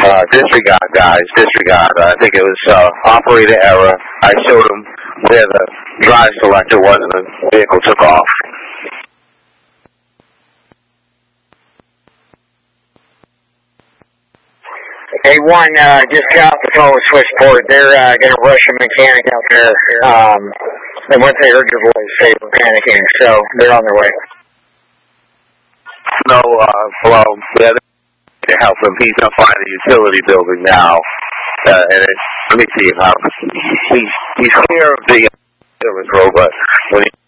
Disregard, guys. Disregard. I think it was operator error. I showed them where the drive selector was, and the vehicle took off. A1, just got off the phone with Switchport. They're going to rush a mechanic out there. And once they heard your voice, they were panicking, so they're on their way. No, well, yeah, to help him. He's going to find a utility building now. And let me see how he's clear of the road, but when he